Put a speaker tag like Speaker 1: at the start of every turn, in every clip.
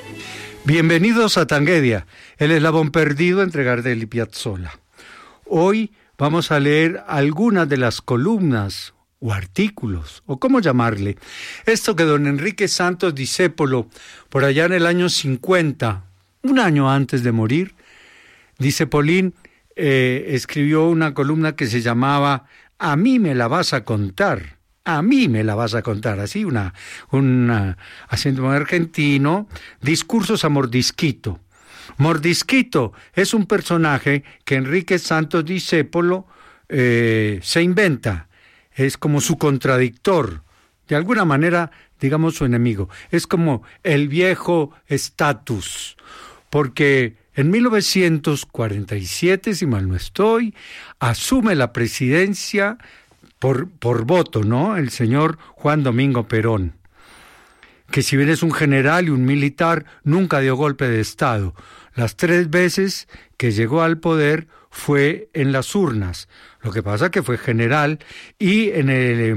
Speaker 1: Bienvenidos a Tanguedia, el eslabón perdido entre Gardel y Piazzolla. Hoy vamos a leer algunas de las columnas o artículos, o cómo llamarle, esto que don Enrique Santos Discépolo, por allá en el año 50, un año antes de morir, Discepolín escribió una columna que se llamaba "A mí me la vas a contar". A mí me la vas a contar, así un acento argentino, discursos a Mordisquito. Mordisquito es un personaje que Enrique Santos Discépolo se inventa, es como su contradictor, de alguna manera, digamos, su enemigo. Es como el viejo estatus, porque en 1947, si mal no estoy, asume la presidencia por voto, ¿no?, el señor Juan Domingo Perón, que si bien es un general y un militar, nunca dio golpe de Estado. Las 3 veces que llegó al poder fue en las urnas. Lo que pasa que fue general y en el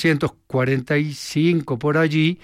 Speaker 1: 1945 por allí,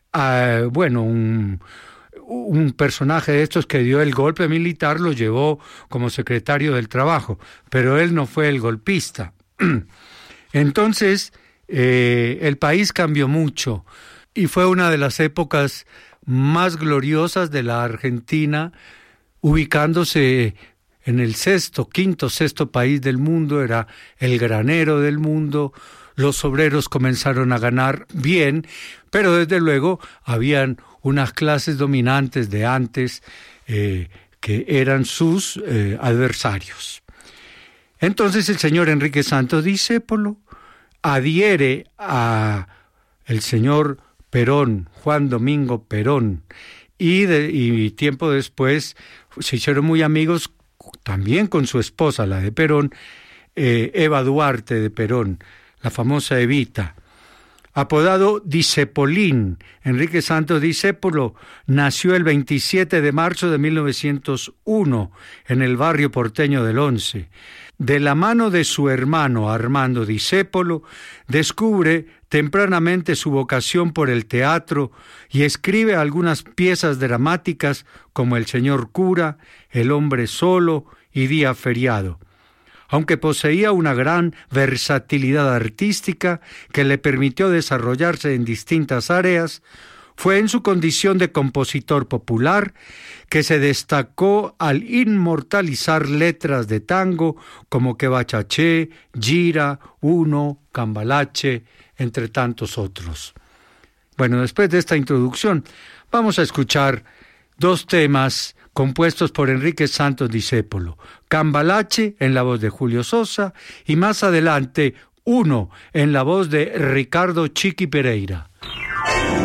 Speaker 1: un personaje de estos que dio el golpe militar lo llevó como secretario del Trabajo, pero él no fue el golpista. Entonces, el país cambió mucho y fue una de las épocas más gloriosas de la Argentina, ubicándose en el quinto, sexto país del mundo, era el granero del mundo. Los obreros comenzaron a ganar bien, pero desde luego habían unas clases dominantes de antes que eran sus adversarios. Entonces el señor Enrique Santos Discépolo adhiere a el señor Perón, Juan Domingo Perón, y tiempo después se hicieron muy amigos también con su esposa, la de Perón, Eva Duarte de Perón, la famosa Evita. Apodado Discepolín, Enrique Santos Discépolo nació el 27 de marzo de 1901 en el barrio porteño del Once. De la mano de su hermano Armando Discépolo, descubre tempranamente su vocación por el teatro y escribe algunas piezas dramáticas como El señor cura, El hombre solo y Día feriado. Aunque poseía una gran versatilidad artística que le permitió desarrollarse en distintas áreas, fue en su condición de compositor popular que se destacó al inmortalizar letras de tango como Que Bachaché, Gira, Uno, Cambalache, entre tantos otros. Bueno, después de esta introducción, vamos a escuchar 2 temas compuestos por Enrique Santos Discépolo, Cambalache en la voz de Julio Sosa y más adelante Uno en la voz de Ricardo Chiqui Pereira.